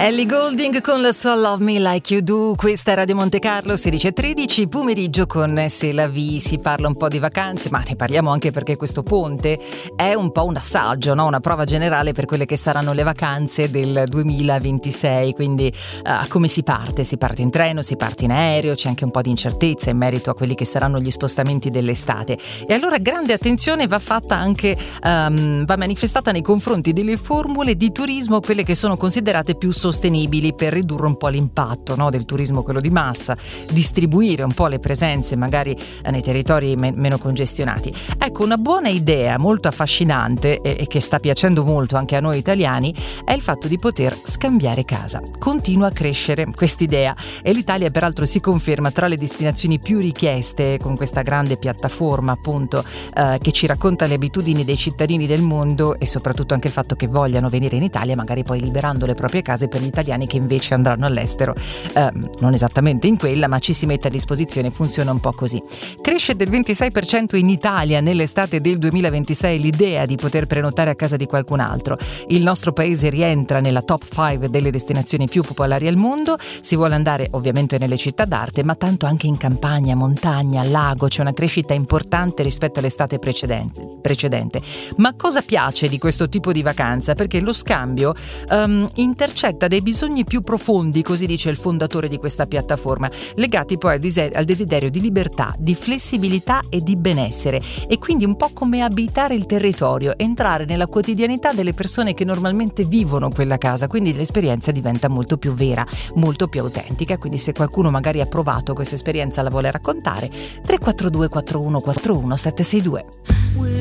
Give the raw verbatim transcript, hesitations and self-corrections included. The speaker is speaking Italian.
Ellie Goulding con la sua Love Me Like You Do. Questa è Radio Monte Carlo, sedici e tredici, pomeriggio con C'est la vie. Si parla un po' di vacanze, ma ne parliamo anche perché questo ponte è un po' un assaggio, no? Una prova generale per quelle che saranno le vacanze del duemilaventisei. Quindi uh, come si parte? Si parte in treno, si parte in aereo, c'è anche un po' di incertezza in merito a quelli che saranno gli spostamenti dell'estate. E allora grande attenzione va fatta anche, um, va manifestata nei confronti delle formule di turismo, quelle che sono considerate più sostenibili per ridurre un po' l'impatto, no, del turismo, quello di massa, distribuire un po' le presenze magari nei territori me- meno congestionati. Ecco, una buona idea molto affascinante e-, e che sta piacendo molto anche a noi italiani è il fatto di poter scambiare casa. Continua a crescere quest'idea e l'Italia peraltro si conferma tra le destinazioni più richieste, con questa grande piattaforma appunto eh, che ci racconta le abitudini dei cittadini del mondo e soprattutto anche il fatto che vogliano venire in Italia, magari poi liberando le proprie case per gli italiani che invece andranno all'estero, eh, non esattamente in quella, ma ci si mette a disposizione. Funziona un po' così. Cresce del ventisei per cento in Italia nell'estate del duemilaventisei l'idea di poter prenotare a casa di qualcun altro. Il nostro paese rientra nella top cinque delle destinazioni più popolari al mondo. Si vuole andare ovviamente nelle città d'arte, ma tanto anche in campagna, montagna, lago. C'è una crescita importante rispetto all'estate precedente. precedente. Ma cosa piace di questo tipo di vacanza? Perché lo scambio um, intercetta dei bisogni più profondi, così dice il fondatore di questa piattaforma, legati poi al, dise- al desiderio di libertà, di flessibilità e di benessere, e quindi un po' come abitare il territorio, entrare nella quotidianità delle persone che normalmente vivono quella casa, quindi l'esperienza diventa molto più vera, molto più autentica. Quindi se qualcuno magari ha provato questa esperienza, la vuole raccontare, tre quattro due quattro uno quattro uno sette sei due.